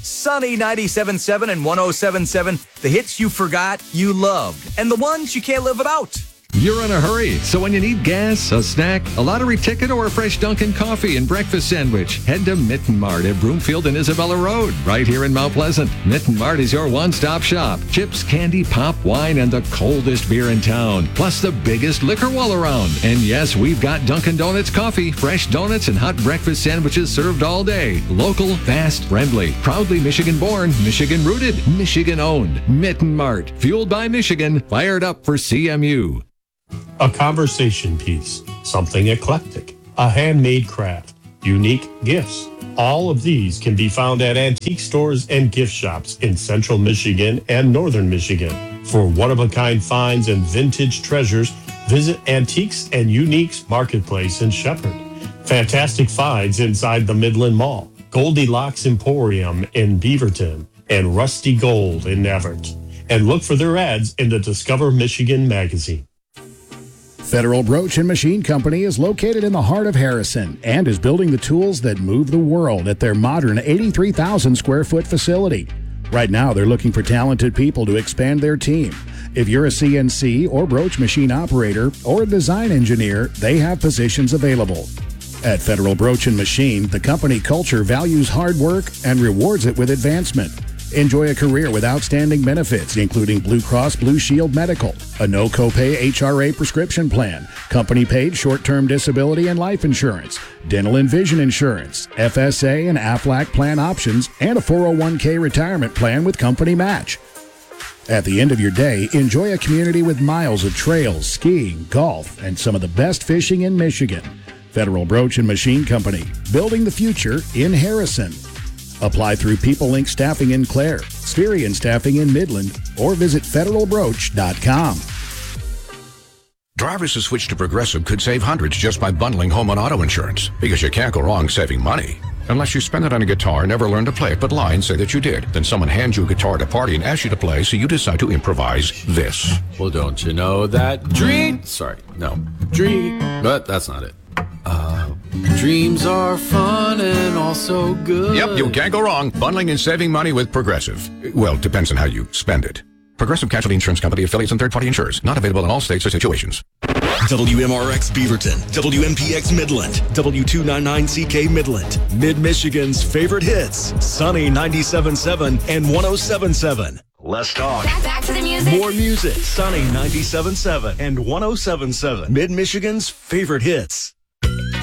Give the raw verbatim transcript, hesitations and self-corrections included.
Sunny ninety-seven point seven and one oh seven point seven, the hits you forgot you loved, and the ones you can't live without. You're in a hurry, so when you need gas, a snack, a lottery ticket, or a fresh Dunkin' coffee and breakfast sandwich, head to Mitten Mart at Broomfield and Isabella Road, right here in Mount Pleasant. Mitten Mart is your one-stop shop. Chips, candy, pop, wine, and the coldest beer in town, plus the biggest liquor wall around. And yes, we've got Dunkin' Donuts coffee, fresh donuts, and hot breakfast sandwiches served all day. Local, fast, friendly, proudly Michigan-born, Michigan-rooted, Michigan-owned. Mitten Mart, fueled by Michigan, fired up for C M U. A conversation piece, something eclectic, a handmade craft, unique gifts. All of these can be found at antique stores and gift shops in central Michigan and northern Michigan. For one-of-a-kind finds and vintage treasures, visit Antiques and Uniques Marketplace in Shepherd. Fantastic finds inside the Midland Mall, Goldilocks Emporium in Beaverton, and Rusty Gold in Everett. And look for their ads in the Discover Michigan magazine. Federal Broach and Machine Company is located in the heart of Harrison and is building the tools that move the world at their modern eighty-three thousand square foot facility. Right now, they're looking for talented people to expand their team. If you're a C N C or broach machine operator or a design engineer, they have positions available. At Federal Broach and Machine, the company culture values hard work and rewards it with advancement. Enjoy a career with outstanding benefits, including Blue Cross Blue Shield Medical, a no copay H R A prescription plan, company-paid short-term disability and life insurance, dental and vision insurance, F S A and Aflac plan options, and a four oh one k retirement plan with company match. At the end of your day, enjoy a community with miles of trails, skiing, golf, and some of the best fishing in Michigan. Federal Broach and Machine Company, building the future in Harrison. Apply through PeopleLink Staffing in Clare, Spherian Staffing in Midland, or visit federal broach dot com. Drivers who switch to Progressive could save hundreds just by bundling home and auto insurance, because you can't go wrong saving money. Unless you spend it on a guitar, never learn to play it, but lie and say that you did. Then someone hands you a guitar at a party and asks you to play, so you decide to improvise this. Well, don't you know that dream... Sorry, no. Dream... But that's not it. Uh, dreams are fun and also good. Yep, you can't go wrong. Bundling and saving money with Progressive. Well, depends on how you spend it. Progressive Casualty Insurance Company, affiliates, and third-party insurers. Not available in all states or situations. W M R X Beaverton, W M P X Midland, W two ninety-nine C K Midland, Mid-Michigan's favorite hits, Sunny ninety-seven point seven and one oh seven point seven. Less talk. Back, back to the music. More music, Sunny ninety-seven point seven and one oh seven point seven. Mid-Michigan's favorite hits.